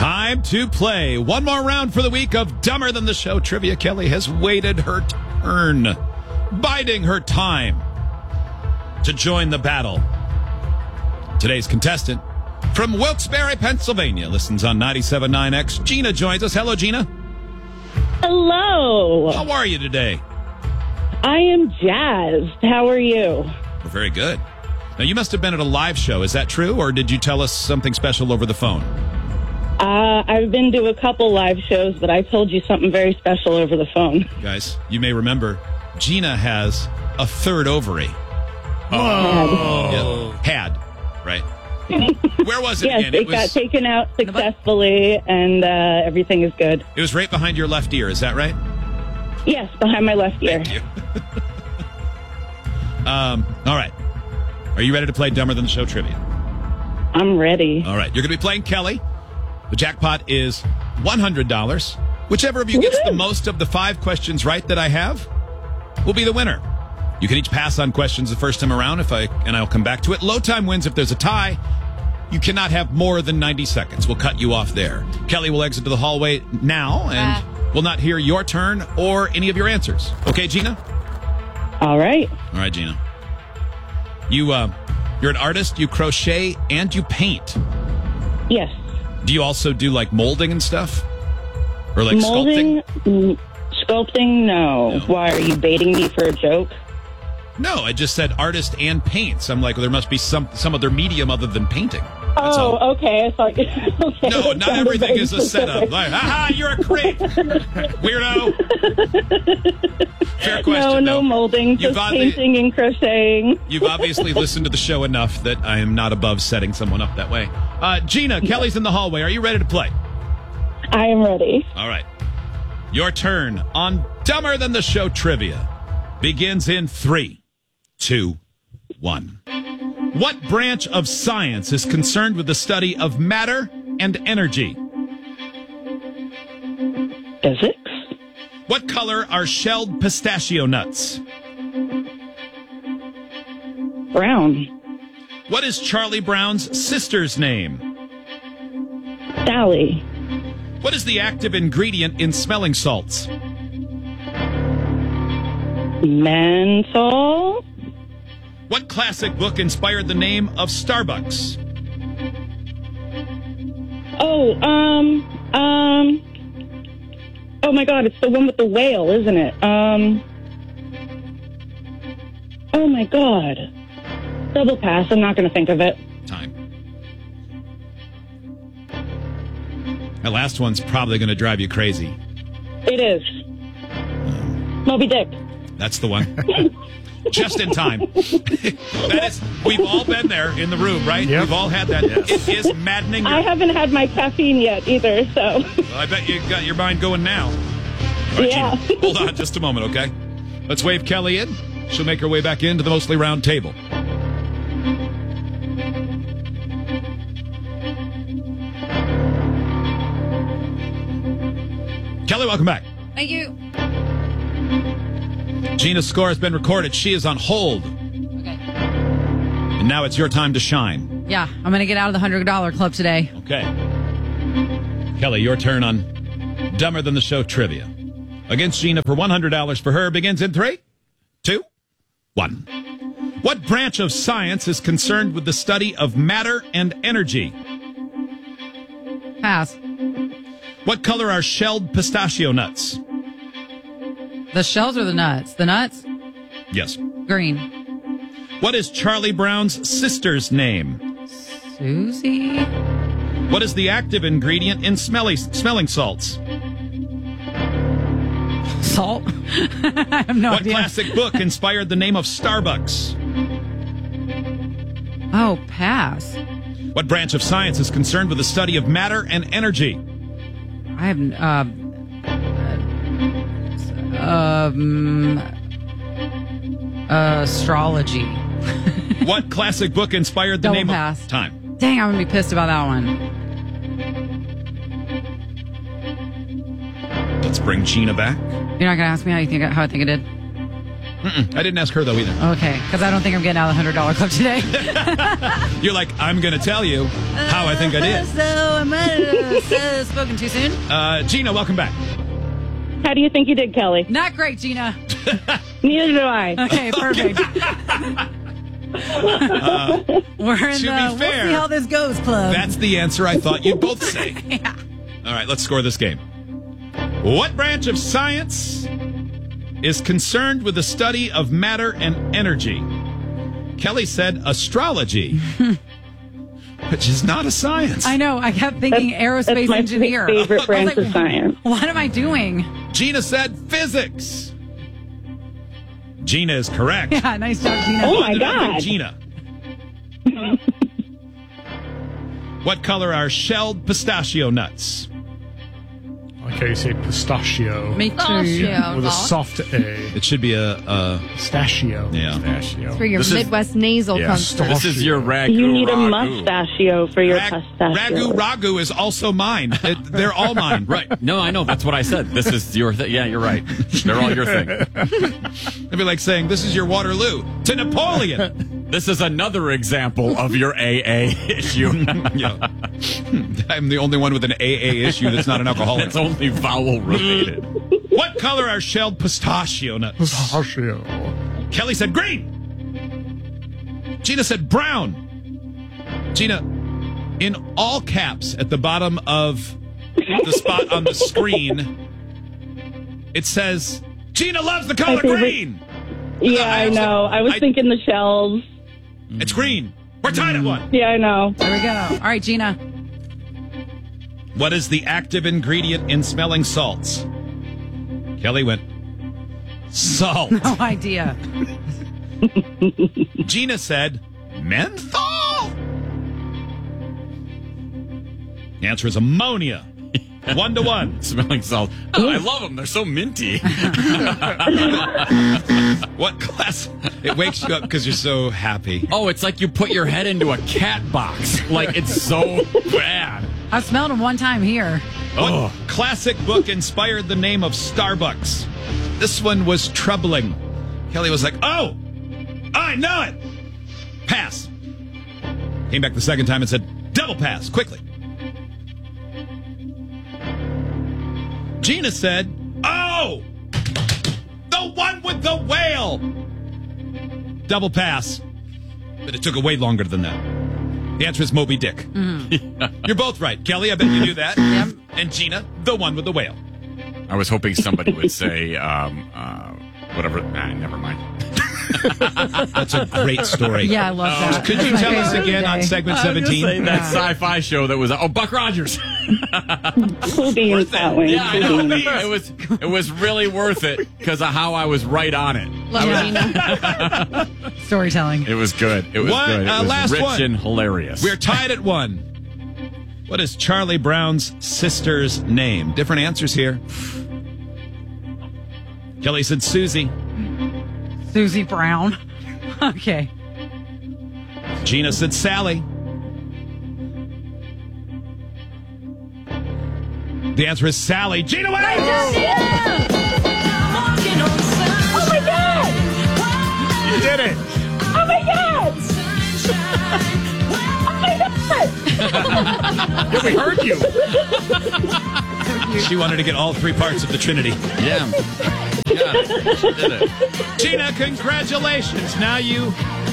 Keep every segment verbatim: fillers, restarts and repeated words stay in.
Time to play. One more round for the week of Dumber Than the Show trivia. Kelly has waited her turn, biding her time to join the battle. Today's contestant from Wilkes-Barre, Pennsylvania, listens on ninety-seven point nine X. Gina joins us. Hello, Gina. Hello. How are you today? I am jazzed. How are you? We're very good. Now, you must have been at a live show. Is that true, or did you tell us something special over the phone? Uh, I've been to a couple live shows, but I told you something very special over the phone. Guys, you may remember, Gina has a third ovary. Oh. Yeah. Had, right? Where was it yes, again? it, It was, got taken out successfully, and uh, everything is good. it was right behind your left ear. Is that right? Yes, behind my left ear. Thank you. um, all right. Are you ready to play Dumber Than the Show trivia? I'm ready. All right. You're going to be playing Kelly. The jackpot is one hundred dollars. Whichever of you gets the most of the five questions right that I have will be the winner. You can each pass on questions the first time around, if I and I'll come back to it. Low time wins if there's a tie. You cannot have more than ninety seconds. We'll cut you off there. Kelly will exit to the hallway now and will not hear your turn or any of your answers. Okay, Gina? All right. All right, Gina. You, uh, you're an artist. You crochet and you paint. Yes. Do you also do like molding and stuff? Or like Molding, sculpting? mm, sculpting, no. No. Why, are you baiting me for a joke? No, I just said artist and paints. I'm like, well, there must be some some other medium other than painting. That's Oh, all. okay. I thought you... Okay. No, That not sounded everything very is a setup. specific. Like, aha, you're a creep. Weirdo. Fair question. No, no though. molding, You've just obvi- painting and crocheting. You've obviously listened to the show enough that I am not above setting someone up that way. Uh, Gina, Kelly's in the hallway. Are you ready to play? I am ready. All right. Your turn on Dumber Than the Show trivia begins in three, two, one. What branch of science is concerned with the study of matter and energy? Physics? What color are shelled pistachio nuts? Brown. What is Charlie Brown's sister's name? Sally. What is the active ingredient in smelling salts? Menthol. What classic book inspired the name of Starbucks? Oh, um, um. Oh my God, it's the one with the whale, isn't it? Um. Oh my God. Double pass. I'm not going to think of it. Time. That last one's probably going to drive you crazy. It is. Moby Dick. That's the one. Just in time. That is, we've all been there in the room, right? Yep. We've all had that. It is maddening. I haven't had my caffeine yet either, so. Well, I bet you got your mind going now. All right, Yeah. Gina, hold on just a moment, okay? Let's wave Kelly in. She'll make her way back into the mostly round table. Kelly, welcome back. Thank you. Gina's score has been recorded. She is on hold. Okay. And now it's your time to shine. Yeah, I'm going to get out of the one hundred dollars club today. Okay. Kelly, your turn on Dumber Than the Show trivia. Against Gina for one hundred dollars for her begins in three, two, one. What branch of science is concerned with the study of matter and energy? Pass. What color are shelled pistachio nuts? The shells or the nuts? The nuts? Yes. Green. What is Charlie Brown's sister's name? Susie? What is the active ingredient in smelly, smelling salts? Salt? I have no What idea. classic book inspired the name of Starbucks? Oh, pass. What branch of science is concerned with the study of matter and energy? I have, uh, um, astrology. What classic book inspired the Double name pass. of time? Dang, I'm going to be pissed about that one. Let's bring Gina back. You're not going to ask me how you think, how I think it did? Mm-mm, I didn't ask her, though, either. Okay, because I don't think I'm getting out of the one hundred dollars club today. You're like, I'm going to tell you how I think I did. So I might have spoken too soon. Uh, Gina, welcome back. How do you think you did, Kelly? Not great, Gina. Neither do I. Okay, perfect. Uh, We're in to the be fair, we'll see how this goes club. That's the answer I thought you'd both say. Yeah. All right, let's score this game. What branch of science is concerned with the study of matter and energy? Kelly said astrology, which is not a science. I know. I kept thinking That's- aerospace that's my engineer. favorite I was branch like, of science. What am I doing? Gina said physics. Gina is correct. Yeah, nice job, Gina. Oh, my Another God. Gina. What color are shelled pistachio nuts? Okay, you say pistachio Me too. with a soft A. It should be a, a Pistachio. yeah. Pistachio. For your This is- Midwest nasal Yeah. comes through. This is your ragu. You need a ragu. mustachio for your Rag, pistachio. ragu ragu is also mine. It, they're all mine. Right. No, I know. That's what I said. This is your thing. Yeah, you're right. They're all your thing. It'd be like saying, this is your Waterloo to Napoleon. This is another example of your A A issue. Yeah. I'm the only one with an A A issue that's not an alcoholic. It's only vowel related. What color are shelled pistachio nuts? Pistachio. Kelly said green. Gina said brown. Gina, in all caps at the bottom of the spot on the screen, it says, Gina loves the color My favorite- green. Yeah, I know. I was I- thinking the shells. It's green. We're tied at one. Yeah, I know. There we go. All right, Gina. What is the active ingredient in smelling salts? Kelly went, salt. No idea. Gina said, menthol. The answer is ammonia. One to one. Smelling salt. Oh, I love them. They're so minty. What class? It wakes you up because you're so happy. Oh, it's like you put your head into a cat box. Like, it's so bad. I've smelled them one time here. What Oh. classic book inspired the name of Starbucks? This one was troubling. Kelly was like, oh, I know it. Pass. Came back the second time and said, double pass, quickly. Gina said, oh, the one with the whale. Double pass. But it took way longer than that. The answer is Moby Dick. You're both right. Kelly, I bet you knew that. Yep. And Gina, the one with the whale. I was hoping somebody would say, um, uh, whatever. Nah, never mind. That's a great story. Yeah, I love that. Could That's you my tell us favorite again on today. segment I was just saying seventeen? that sci-fi show that was, oh, Buck Rogers. Cool beans that way. Yeah, I Cool know. beans. It was, it was really worth it because of how I was right on it. Love Yeah. Gina. Storytelling. It was good. It was What? good. It Uh, was last rich one. and hilarious. We're tied at one. What is Charlie Brown's sister's name? Different answers here. Kelly said Susie. Susie Brown. Okay. Gina said Sally. The answer is Sally. Gina wins! Oh my god! You did it. Oh my god! Oh my god! Yeah, we heard you. She wanted to get all three parts of the Trinity. Yeah. Yeah. She did it. Gina, congratulations. Now you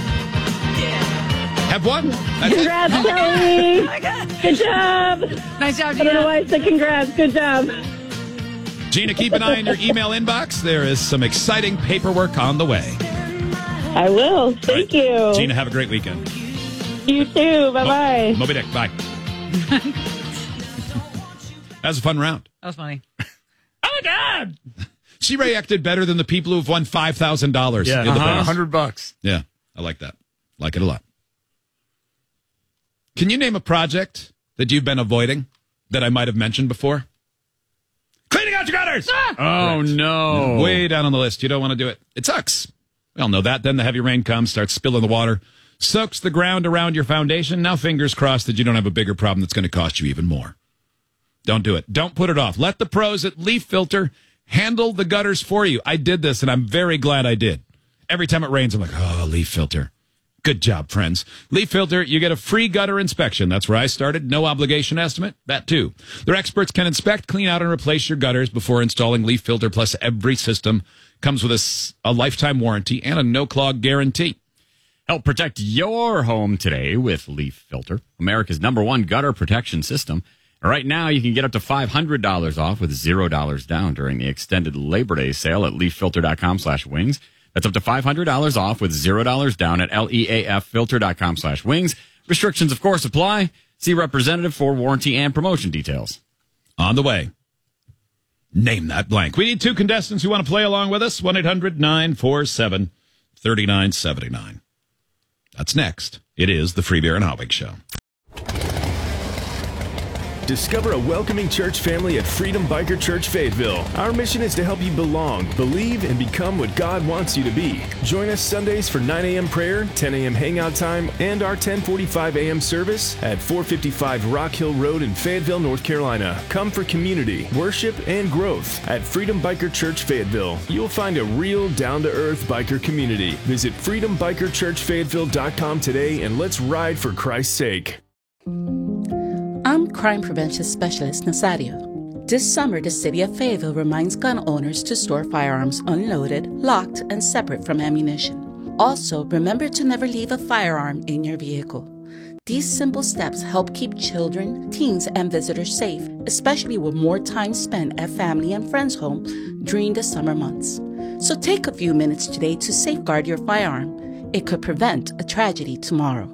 have won. That's it. Congrats, Kelly! Good job! Nice job, I don't know Gina. why I said congrats. Good job. Gina, keep an eye on your email inbox. There is some exciting paperwork on the way. I will. Thank you. Gina, have a great weekend. You too. Bye bye. Moby Dick, bye. That was a fun round. That was funny. Oh, my God. She reacted better than the people who've won five thousand dollars Yeah, in the uh-huh. past. one hundred bucks. Yeah, I like that. Like it a lot. Can you name a project that you've been avoiding that I might have mentioned before? Cleaning out your gutters! Oh, no. Way down on the list. You don't want to do it. It sucks. We all know that. Then the heavy rain comes, starts spilling the water, soaks the ground around your foundation. Now fingers crossed that you don't have a bigger problem that's going to cost you even more. Don't do it. Don't put it off. Let the pros at Leaf Filter handle the gutters for you. I did this, and I'm very glad I did. Every time it rains, I'm like, oh, leaf filter. Good job, friends. Leaf Filter, you get a free gutter inspection. That's where I started. No obligation estimate. That, too. Their experts can inspect, clean out, and replace your gutters before installing Leaf Filter. Plus, every system comes with a, a lifetime warranty and a no-clog guarantee. Help protect your home today with Leaf Filter, America's number one gutter protection system. Right now, you can get up to five hundred dollars off with zero dollars down during the extended Labor Day sale at leaffilter.com slash wings. That's up to five hundred dollars off with zero dollars down at leaffilter.com slash wings. Restrictions, of course, apply. See representative for warranty and promotion details. On the way. Name that blank. We need two contestants who want to play along with us. one eight hundred nine four seven three nine seven nine. That's next. It is the Free Beer and Hot Wings Show. Discover a welcoming church family at Freedom Biker Church Fayetteville. Our mission is to help you belong, believe, and become what God wants you to be. Join us Sundays for nine a.m. prayer, ten a.m. hangout time, and our ten forty-five a.m. service at four fifty-five Rock Hill Road in Fayetteville, North Carolina. Come for community, worship, and growth at Freedom Biker Church Fayetteville. You'll find a real down-to-earth biker community. Visit freedom biker church fayetteville dot com today and let's ride for Christ's sake. I'm Crime Prevention Specialist Nazario. This summer, the City of Fayetteville reminds gun owners to store firearms unloaded, locked, and separate from ammunition. Also, remember to never leave a firearm in your vehicle. These simple steps help keep children, teens, and visitors safe, especially with more time spent at family and friends' home during the summer months. So take a few minutes today to safeguard your firearm. It could prevent a tragedy tomorrow.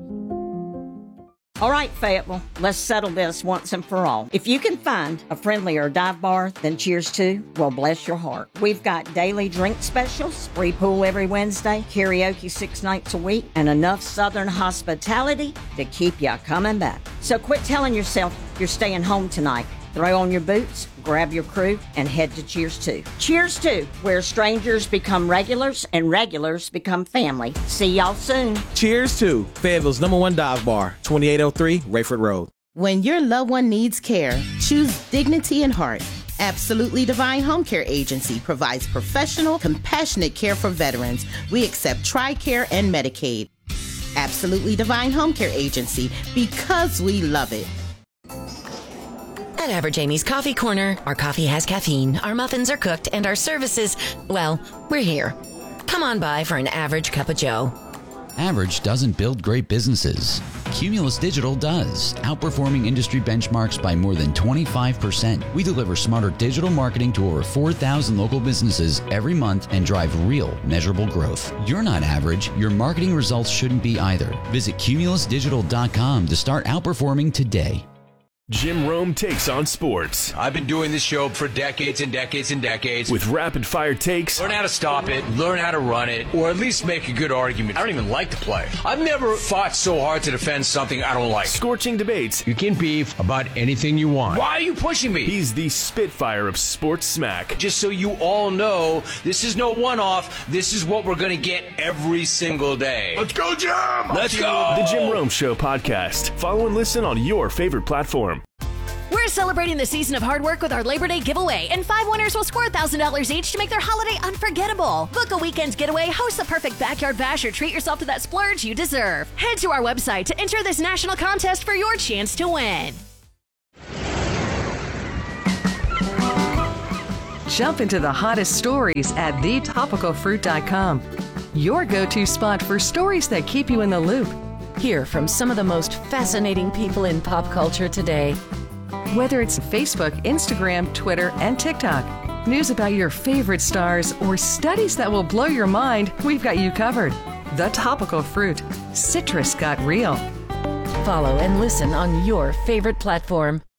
All right, Fayetteville, let's settle this once and for all. If you can find a friendlier dive bar than Cheers to, well, bless your heart. We've got daily drink specials, free pool every Wednesday, karaoke six nights a week, and enough Southern hospitality to keep you coming back. So quit telling yourself you're staying home tonight. Throw on your boots, grab your crew, and head to Cheers to. Cheers to, where strangers become regulars and regulars become family. See y'all soon. Cheers to Fayetteville's number one dive bar, twenty-eight oh three Rayford Road. When your loved one needs care, choose dignity and heart. Absolutely Divine Home Care Agency provides professional, compassionate care for veterans. We accept TRICARE and Medicaid. Absolutely Divine Home Care Agency, because we love it. At Average Amy's Coffee Corner, our coffee has caffeine, our muffins are cooked, and our services, well, we're here. Come on by for an average cup of joe. Average doesn't build great businesses. Cumulus Digital does, outperforming industry benchmarks by more than twenty-five percent. We deliver smarter digital marketing to over four thousand local businesses every month and drive real, measurable growth. You're not average. Your marketing results shouldn't be either. Visit cumulus digital dot com to start outperforming today. Jim Rome takes on sports. I've been doing this show for decades and decades and decades. With rapid-fire takes. Learn how to stop it, learn how to run it, or at least make a good argument. I don't even like to play. I've never fought so hard to defend something I don't like. Scorching debates. You can beef about anything you want. Why are you pushing me? He's the Spitfire of sports smack. Just so you all know, this is no one-off. This is what we're going to get every single day. Let's go, Jim! Let's go! The Jim Rome Show podcast. Follow and listen on your favorite platform. We're celebrating the season of hard work with our Labor Day giveaway, and five winners will score one thousand dollars each to make their holiday unforgettable. Book a weekend getaway, host the perfect backyard bash, or treat yourself to that splurge you deserve. Head to our website to enter this national contest for your chance to win. Jump into the hottest stories at the topical fruit dot com. Your go-to spot for stories that keep you in the loop. Hear from some of the most fascinating people in pop culture today. Whether it's Facebook, Instagram, Twitter, and TikTok, news about your favorite stars, or studies that will blow your mind, we've got you covered. The Topical Fruit. Citrus got real. Follow and listen on your favorite platform.